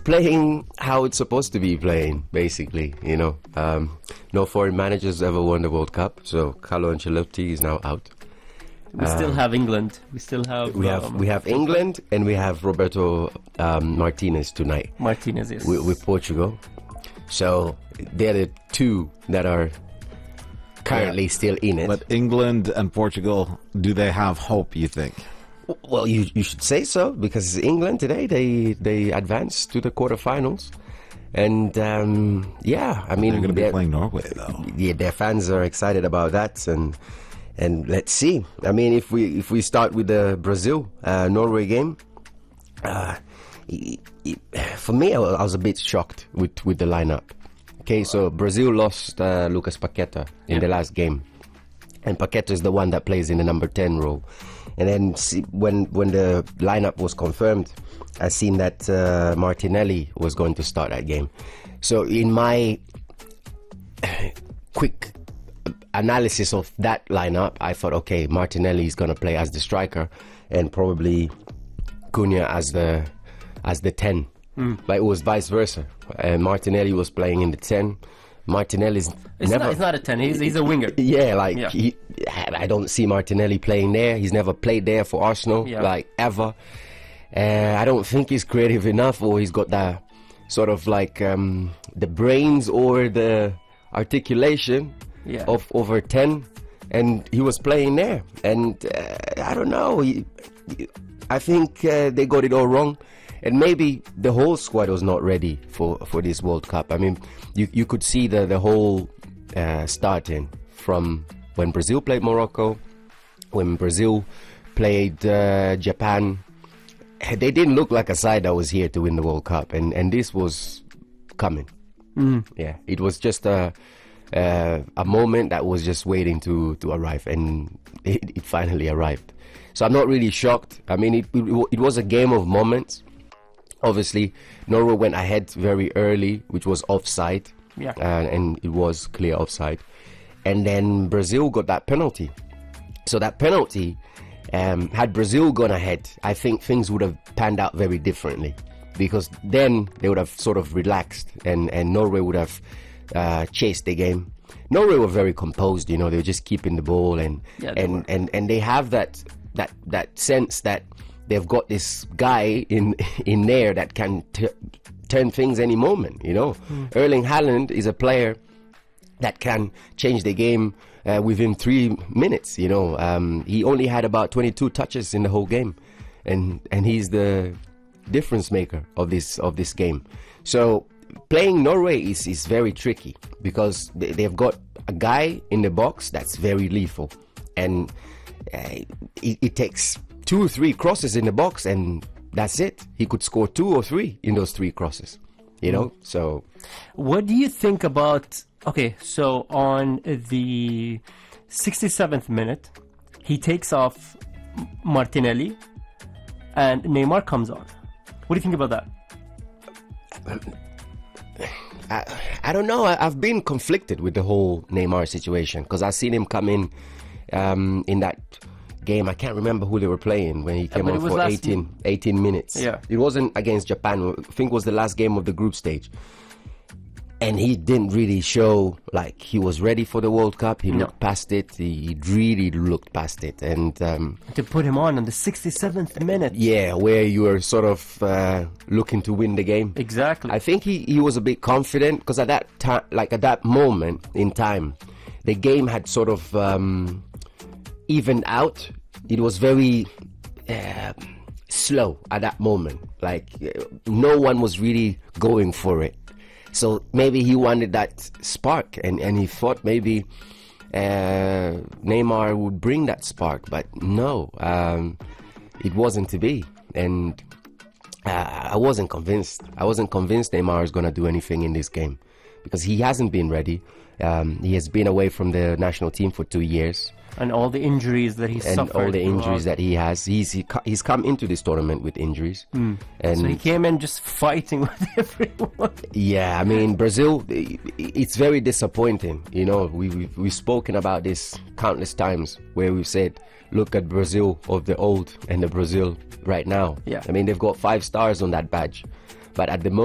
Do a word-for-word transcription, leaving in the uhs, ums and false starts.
playing how it's supposed to be playing, basically. You know, um, no foreign managers ever won the World Cup, so Carlo Ancelotti is now out. We still Um, have England. We still have. We have um, we have England and we have Roberto um, Martinez tonight Martinez. Yes. with, with Portugal. So they're the two that are currently still in it. But England and Portugal, do they have hope, you think? Well, you you should say so, because England today they they advanced to the quarterfinals, and um, yeah, I mean They're going to be they're- playing Norway, though. yeah, their fans are excited about that, and and let's see. I mean, if we if we start with the Brazil uh, Norway game, uh, it, it, for me, I wa- I was a bit shocked with with the lineup. Okay, so Brazil lost uh, Lucas Paqueta in Yeah. the last game, and Paqueta is the one that plays in the number ten role. And then see, when when the lineup was confirmed, I seen that uh, Martinelli was going to start that game. So in my quick analysis of that lineup, I thought, okay, Martinelli is going to play as the striker, and probably Cunha as the as the ten. But it was vice versa. Uh, Martinelli was playing in the ten. Martinelli's It's never. not. It's not a ten. He's he's a winger. Yeah, like Yeah. He, I don't see Martinelli playing there. He's never played there for Arsenal, Yeah. like ever. Uh, I don't think he's creative enough, or he's got the sort of like um, the brains or the articulation Yeah. of over ten, and he was playing there. And uh, I don't know. He, I think uh, they got it all wrong. And maybe the whole squad was not ready for, for this World Cup. I mean, you you could see the the whole uh, starting from when Brazil played Morocco, when Brazil played uh, Japan. They didn't look like a side that was here to win the World Cup, and and this was coming. Yeah, it was just a uh, a moment that was just waiting to to arrive, and it, it finally arrived. So I'm not really shocked. I mean, it it, it was a game of moments. Obviously, Norway went ahead very early, which was offside, Yeah. uh, and it was clear offside. And then Brazil got that penalty. So that penalty, um, had Brazil gone ahead, I think things would have panned out very differently, because then they would have sort of relaxed, and, and Norway would have uh, chased the game. Norway were very composed, you know, they were just keeping the ball, and Yeah, they and, were. and and they have that that that sense that they've got this guy in in there that can t- turn things any moment, you know. Erling Haaland is a player that can change the game uh, within three minutes, you know. Um, he only had about twenty-two touches in the whole game, and and he's the difference maker of this of this game. So playing Norway is, is very tricky, because they, they've got a guy in the box that's very lethal, and uh, it, it takes two or three crosses in the box, and that's it. He could score two or three in those three crosses, you know. So What do you think about? Okay, so on the sixty-seventh minute, he takes off Martinelli, and Neymar comes on. What do you think about that? I, I don't know. I, I've been conflicted with the whole Neymar situation, because I've seen him come in um, in that game. I can't remember who they were playing when he came but on it was for last- eighteen, eighteen minutes. Yeah. It wasn't against Japan. I think it was the last game of the group stage. And he didn't really show like he was ready for the World Cup. He No. looked past it. He, he really looked past it. And um, To put him on on the sixty-seventh minute. yeah, where you were sort of uh, looking to win the game. Exactly. I think he, he was a bit confident, because at that time, like at that moment in time, the game had sort of um, evened out. It was very uh, slow at that moment. Like uh, no one was really going for it. So maybe he wanted that spark, and, and he thought maybe uh, Neymar would bring that spark, but no, um, it wasn't to be. And uh, I wasn't convinced. I wasn't convinced Neymar is going to do anything in this game, because he hasn't been ready. Um, he has been away from the national team for two years. and all the injuries that he And suffered. all the injuries throughout. that he has. He's he, co- he's come into this tournament with injuries. And So he came in just fighting with everyone. yeah, I mean, Brazil, i- i- it's very disappointing. You know, we, we've, we've spoken about this countless times, where we've said, look at Brazil of the old and the Brazil right now. Yeah. I mean, they've got five stars on that badge. But at the moment,